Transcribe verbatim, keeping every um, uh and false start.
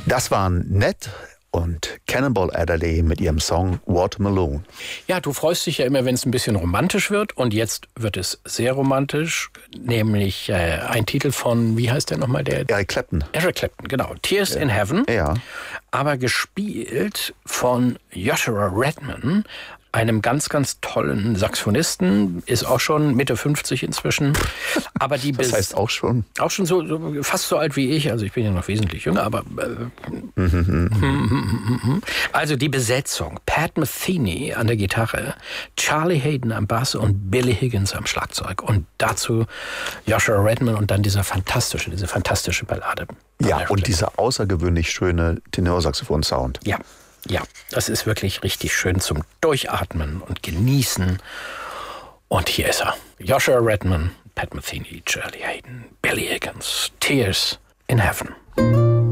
Das waren Ned und Cannonball Adderley mit ihrem Song Watermelon. Ja, du freust dich ja immer, wenn es ein bisschen romantisch wird. Und jetzt wird es sehr romantisch, nämlich äh, ein Titel von, wie heißt der nochmal? Der Eric Clapton. Eric Clapton, genau. Tears ja. in Heaven. Ja. Aber gespielt von Joshua Redman, einem ganz, ganz tollen Saxophonisten, ist auch schon Mitte fünfzig inzwischen. Aber die das heißt auch schon? Auch schon so, so fast so alt wie ich, also ich bin ja noch wesentlich jünger, aber äh, also die Besetzung, Pat Metheny an der Gitarre, Charlie Hayden am Bass und Billy Higgins am Schlagzeug und dazu Joshua Redman und dann dieser fantastische, diese fantastische Ballade. Ja, und dieser außergewöhnlich schöne Tenorsaxophon-Sound. Ja. Ja, das ist wirklich richtig schön zum Durchatmen und Genießen. Und hier ist er. Joshua Redman, Pat Metheny, Charlie Hayden, Billy Higgins, Tears in Heaven.